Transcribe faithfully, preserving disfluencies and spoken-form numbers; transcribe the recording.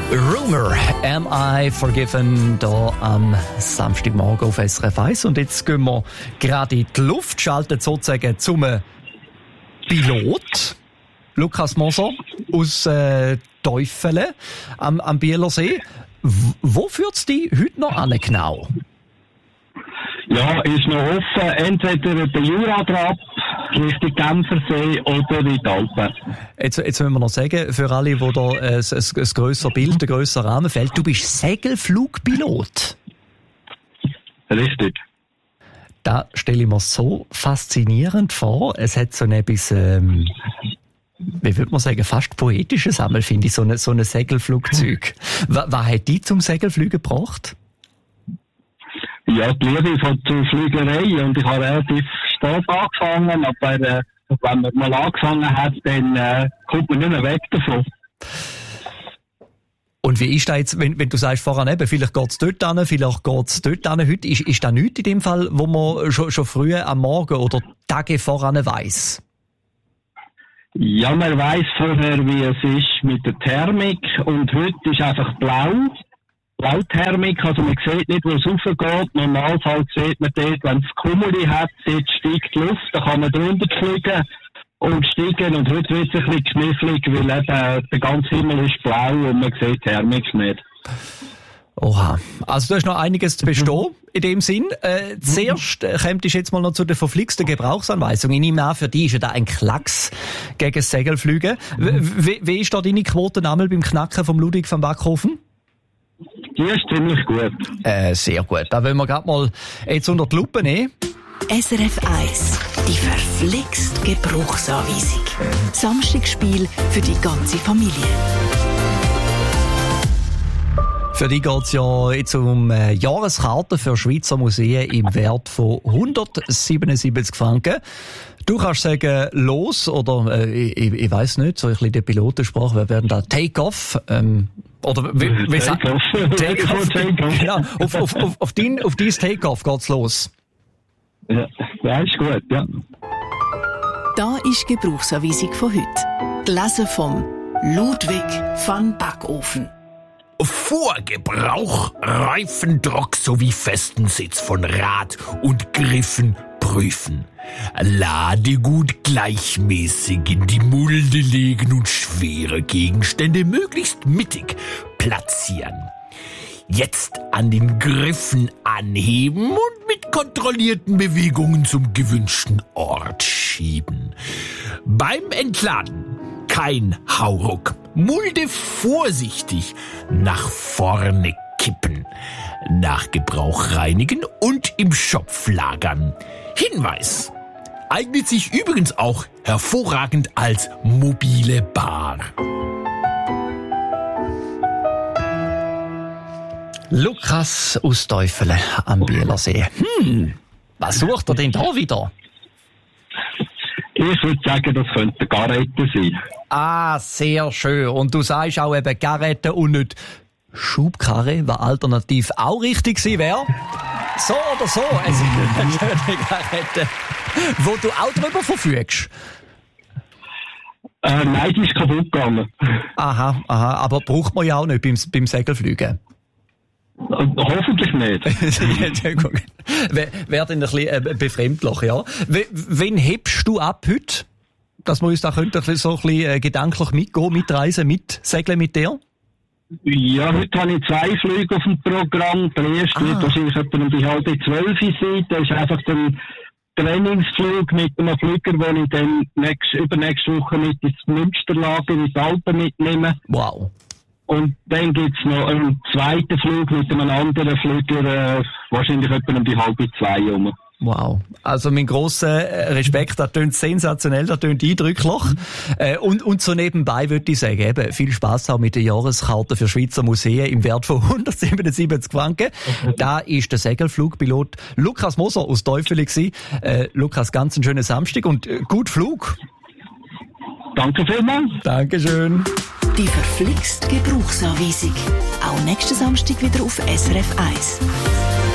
Rumour, Am I Forgiven, da am Samstagmorgen auf S R F eins. Und jetzt gehen wir gerade in die Luft, schalten sozusagen zum Pilot. Lukas Moser aus äh, Teufelen am, am Bielersee. W- wo führt es dich heute noch an genau? Ja, ist noch offen. Entweder der Juradrap Richtung Genfersee oder in die Alpen. Jetzt, jetzt müssen wir noch sagen, für alle, die da ein, ein, ein grösseres Bild, ein grösserer Rahmen fällt, du bist Segelflugpilot. Richtig. Da stelle ich mir so faszinierend vor. Es hat so etwas, ähm, wie würde man sagen, fast poetisches einmal, finde ich, so ein so eine Segelflugzeug. Was, was hat dich zum Segelfliegen gebracht? Ja, die Liebe von zur Fliegerei. Und ich habe relativ spät angefangen, aber äh, wenn man mal angefangen hat, dann äh, kommt man nicht mehr weg davon. Und wie ist das jetzt, wenn, wenn du sagst voran eben, vielleicht geht es dort hin, vielleicht geht es dort hin, heute, ist, ist das nichts in dem Fall, wo man schon, schon früher am Morgen oder Tage voran weiss? Ja, man weiss vorher, wie es ist mit der Thermik. Und heute ist einfach blau. Blauthermik, also man sieht nicht, wo es raufgeht. Normalfall sieht man dort, wenn es Kumuli hat, dort steigt die Luft, da kann man drunter fliegen und steigen. Und heute wird es ein bisschen knifflig, weil eben der ganze Himmel ist blau und man sieht die Thermik nicht. Oha. Also du hast noch einiges zu bestehen in dem Sinn. Äh, zuerst äh, kommt ich jetzt mal noch zu der verflixten Gebrauchsanweisung. Ich nehme an, für dich ist ja da ein Klacks gegen das Segelfliegen. Wie, wie ist da deine Quote einmal beim Knacken vom Ludwig van Backhofen? Die ist ziemlich gut. Äh, sehr gut. Da wollen wir gerade mal jetzt unter die Lupe nehmen. S R F eins, die verflixt Gebrauchsanweisung. Samstagsspiel für die ganze Familie. Für dich geht es ja jetzt um äh, Jahreskarten für Schweizer Museen im Wert von hundertsiebenundsiebzig Franken. Du kannst sagen, los, oder äh, ich, ich weiss nicht, so ein bisschen die Pilotensprache, wir werden da Take-Off, ähm, oder wie, wie sagt Take-Off. Take-Off. Genau, auf, auf, auf, auf, dein, auf dein Take-Off geht's los. Ja, das ist gut, ja. Da ist die Gebrauchsanweisung von heute. Gelesen vom Ludwig van Backofen. Vor Gebrauch Reifendruck sowie festen Sitz von Rad und Griffen prüfen. Ladegut gleichmäßig in die Mulde legen und schwere Gegenstände möglichst mittig platzieren. Jetzt an den Griffen anheben und mit kontrollierten Bewegungen zum gewünschten Ort schieben. Beim Entladen kein Hauruck. Mulde vorsichtig nach vorne kippen. Nach Gebrauch reinigen und im Schopf lagern. Hinweis: eignet sich übrigens auch hervorragend als mobile Bar. Lukas aus Teufelen am Bielersee. Hm, was sucht er denn da wieder? Ich würde sagen, das könnte Garette sein. Ah, sehr schön. Und du sagst auch eben Garette und nicht Schubkarre, was alternativ auch richtig gewesen wäre. So oder so, es ist eine schöne Garette, wo du auch drüber verfügst. Äh, nein, die ist kaputt gegangen. Aha, aha, aber braucht man ja auch nicht beim, beim Segelfliegen. Hoffentlich nicht. Wäre dann ein bisschen äh, befremdlich, ja. W- wen hebst du ab heute? Dass wir uns da könnten so ein bisschen äh, gedanklich mitgehen, mitreisen, mitsegeln mit dir? Ja, heute habe ich zwei Flüge auf dem Programm. Der erste Ah. wird wahrscheinlich etwa um die halbe zwölf sein. Das ist einfach ein Trainingsflug mit einem Flüger, den ich dann nächst, übernächste Woche mit ins Münsterlager in die Alpen mitnehme. Wow. Und dann gibt's noch einen zweiten Flug mit einem anderen Flüger, äh, wahrscheinlich etwa um die halbe zwei rum. Wow. Also mein grosser Respekt, das tönt sensationell, das tönt eindrücklich. Äh, und, und so nebenbei würde ich sagen, eben, viel Spass auch mit der Jahreskarte für Schweizer Museen im Wert von hundertsiebenundsiebzig Franken. Da ist der Segelflugpilot Lukas Moser aus Teufelen gewesen. Äh, Lukas, ganz einen schönen Samstag und äh, gut Flug. Danke vielmals. Dankeschön. Die verflixt Gebrauchsanweisung. Auch nächsten Samstag wieder auf S R F eins.